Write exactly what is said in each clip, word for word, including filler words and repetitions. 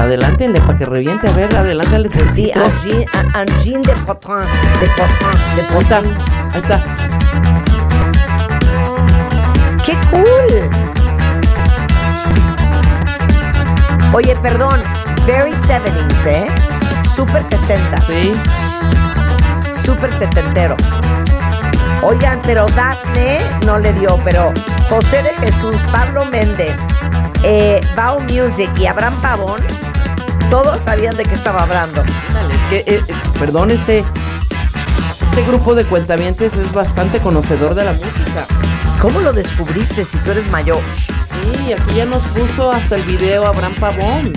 adelántenle para que reviente. A ver, adelántale. Sí, Angine, Angine de Potrin. De Potrin. De Potrin. Ahí está. Ahí está. ¡Qué cool! Oye, perdón. Very seventies, ¿eh? Super setentas. Sí. Super setentero. Oigan, pero Dafne no le dio, pero José de Jesús, Pablo Méndez, eh, Bao Music y Abraham Pavón, todos sabían de qué estaba hablando. Dale, es que, eh, eh, perdón, este, este grupo de cuentavientes es bastante conocedor de la música. ¿Cómo lo descubriste si tú eres mayor? Sí, aquí ya nos puso hasta el video Abraham Pavón.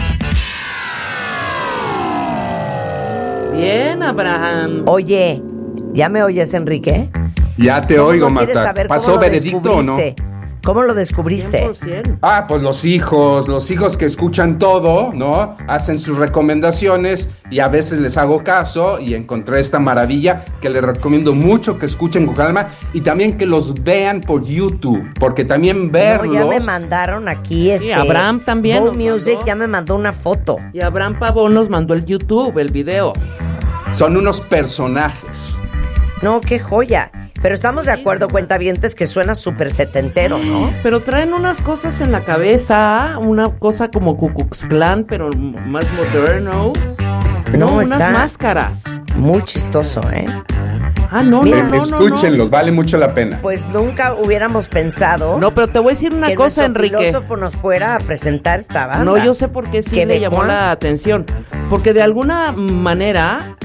Bien, Abraham. Oye, ¿ya me oyes, Enrique? Ya te ¿Cómo oigo, no quieres Marta. saber ¿Pasó cómo lo veredicto o no? descubriste? ¿Cómo lo descubriste? cien por ciento. Ah, pues los hijos, los hijos que escuchan todo, ¿no? Hacen sus recomendaciones y a veces les hago caso y encontré esta maravilla que les recomiendo mucho que escuchen con calma y también que los vean por YouTube, porque también verlos... No, ya me mandaron aquí este... Sí, Abraham también Go nos Music mandó. ya me mandó una foto. Y Abraham Pavón nos mandó el YouTube, el video. Son unos personajes. No, qué joya. Pero estamos de acuerdo, cuentavientes, que suena súper setentero, ¿no? Pero traen unas cosas en la cabeza, una cosa como Ku Klux Klan, pero más moderno. No, No, unas está máscaras. muy chistoso, ¿eh? Ah, no, Mira, no, no, no, Escúchenlos, vale mucho la pena. Pues nunca hubiéramos pensado No, pero te voy a decir una que cosa, nuestro Enrique. filósofo nos fuera a presentar esta banda. No, yo sé por qué sí ¿Qué le de llamó cuán? la atención. Porque de alguna manera,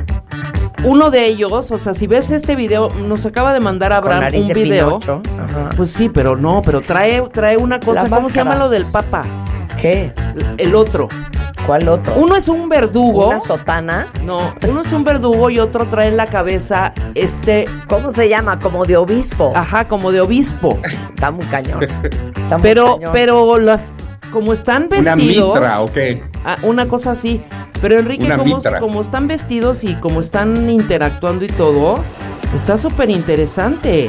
uno de ellos, o sea, si ves este video, nos acaba de mandar Con Abraham nariz un de video. Pinocho. Ajá. Pues sí, pero no, pero trae, trae una cosa, La ¿cómo se máscara. llama lo del Papa? ¿Qué? El otro. ¿Cuál otro? Uno es un verdugo. ¿Una sotana? No, uno es un verdugo y otro trae en la cabeza este, ¿Cómo se llama? Como de obispo. ajá, como de obispo. Está muy cañón. Está muy Pero, cañón. pero las, como están Una vestidos. mitra, ¿o qué? Ah, una cosa así. Pero Enrique, Una como, mitra. como están vestidos y como están interactuando y todo, está súper interesante.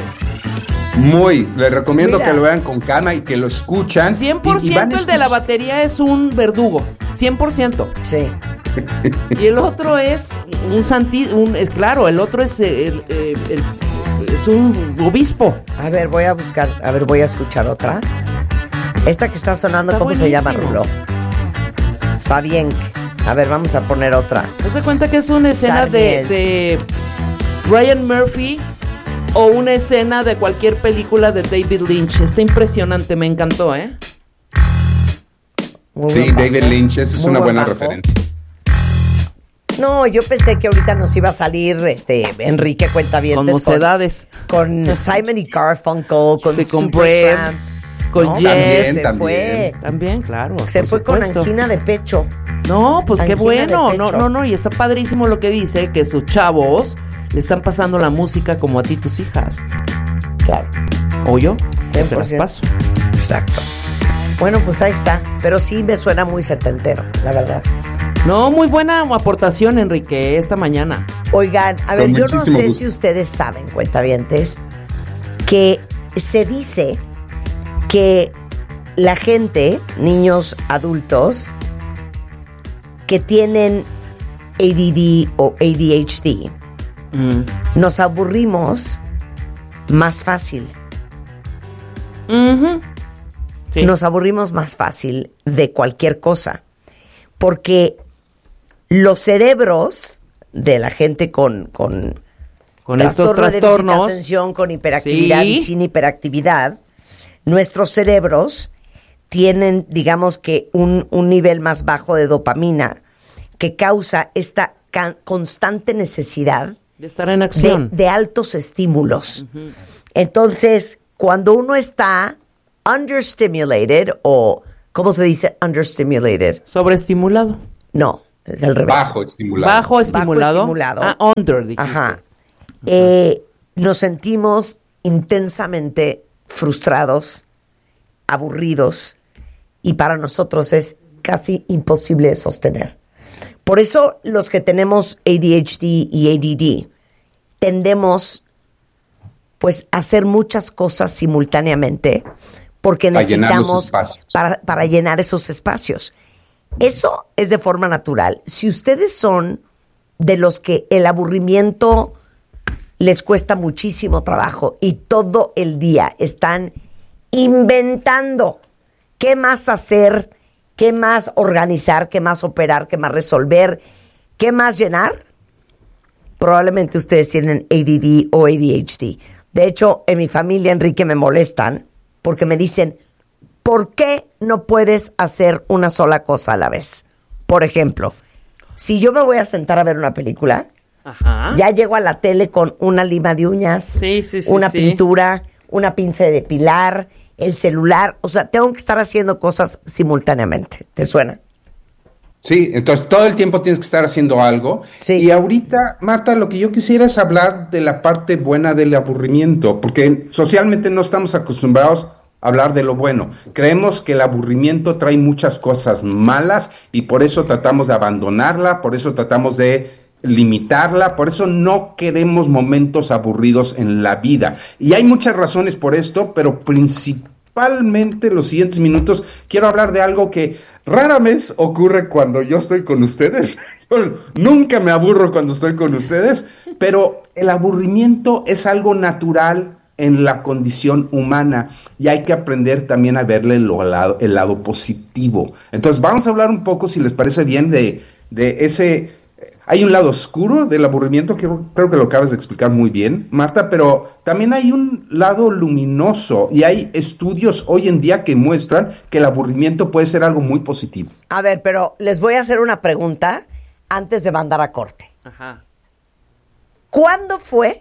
Muy, les recomiendo Mira. que lo vean con calma y que lo escuchan. cien por y- y van ciento a el de la escuchar- batería es un verdugo. cien por ciento. Sí. Y el otro es un santi... Un, es, claro, el otro es, eh, el, el- el- es un obispo. A ver, voy a buscar, a ver, voy a escuchar otra. Esta que está sonando, Está ¿cómo se llama, buenísimo. Rulo? Fabián. A ver, vamos a poner otra. ¿Te das cuenta que es una escena de, Sarmies. de Ryan Murphy o una escena de cualquier película de David Lynch? Está impresionante, me encantó, ¿eh? Muy Sí, buen David bajo. Lynch, esa es Muy una buen buena bajo. referencia. No, yo pensé que ahorita nos iba a salir este Enrique Cuentavientes Con mocedades. con, con Simon y Garfunkel, con Sí, con Supertramp, Brave, con ¿no? Yes. Se También, fue, También, claro. se por fue con supuesto. angina de pecho. No, pues qué Angina bueno. de No, pecho. no, no. Y está padrísimo lo que dice, que sus chavos le están pasando la música como a ti tus hijas. Claro. ¿O yo? cien Te por las ciento. paso. Exacto. Bueno, pues ahí está. Pero sí me suena muy setentero, la verdad. No, muy buena aportación, Enrique, esta mañana. Oigan, a ver, Con yo no muchísimo sé gusto. si ustedes saben, cuentavientes, que se dice que la gente, niños adultos, que tienen A D D o A D H D, Mm. nos aburrimos más fácil. Ujú. Sí. Nos aburrimos más fácil de cualquier cosa. Porque los cerebros de la gente con, con, Con estos trastorno de déficit de trastornos. atención, con hiperactividad Sí. y sin hiperactividad, nuestros cerebros tienen, digamos que, un, un nivel más bajo de dopamina que causa esta ca- constante necesidad De estar en de, acción. de altos estímulos. Entonces, cuando uno está understimulated o, ¿cómo se dice understimulated? Sobreestimulado. No, es al revés. Bajo estimulado. Bajo estimulado. estimulado. Ah, under, dijiste. Ajá. Eh, nos sentimos intensamente frustrados, aburridos, y para nosotros es casi imposible de sostener. Por eso los que tenemos A D H D y A D D tendemos pues a hacer muchas cosas simultáneamente porque Para llenar los necesitamos espacios. para, para llenar esos espacios. Eso es de forma natural. Si ustedes son de los que el aburrimiento les cuesta muchísimo trabajo y todo el día están inventando qué más hacer, qué más organizar, qué más operar, qué más resolver, qué más llenar, probablemente ustedes tienen A D D o A D H D. De hecho, en mi familia, Enrique, me molestan porque me dicen, ¿por qué no puedes hacer una sola cosa a la vez? Por ejemplo, si yo me voy a sentar a ver una película, Ajá. ya llego a la tele con una lima de uñas, sí, sí, sí, una sí. pintura, una pinza de depilar, el celular. O sea, tengo que estar haciendo cosas simultáneamente. ¿Te suena? Sí, entonces todo el tiempo tienes que estar haciendo algo. Sí. Y ahorita, Marta, lo que yo quisiera es hablar de la parte buena del aburrimiento, porque socialmente no estamos acostumbrados a hablar de lo bueno. Creemos que el aburrimiento trae muchas cosas malas y por eso tratamos de abandonarla, por eso tratamos de limitarla, por eso no queremos momentos aburridos en la vida. Y hay muchas razones por esto, pero principalmente los siguientes minutos quiero hablar de algo que rara vez ocurre cuando yo estoy con ustedes. Yo nunca me aburro cuando estoy con ustedes, pero el aburrimiento es algo natural en la condición humana y hay que aprender también a verle lo, lado, el lado positivo. Entonces vamos a hablar un poco, si les parece bien, de, de ese... Hay un lado oscuro del aburrimiento que creo que lo acabas de explicar muy bien, Marta, pero también hay un lado luminoso y hay estudios hoy en día que muestran que el aburrimiento puede ser algo muy positivo. A ver, pero les voy a hacer una pregunta antes de mandar a corte. Ajá. ¿Cuándo fue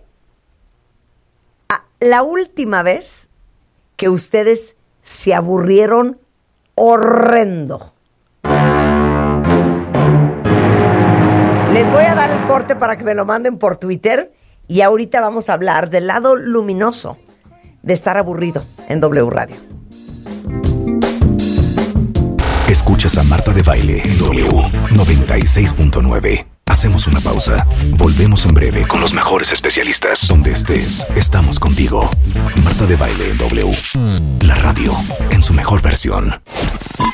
la última vez que ustedes se aburrieron horrendo? Les voy a dar el corte para que me lo manden por Twitter y ahorita vamos a hablar del lado luminoso de estar aburrido en W Radio. Escuchas a Marta de Baile en W noventa y seis punto nueve. Hacemos una pausa. Volvemos en breve con los mejores especialistas. Donde estés, estamos contigo. Marta de Baile en W. La radio en su mejor versión.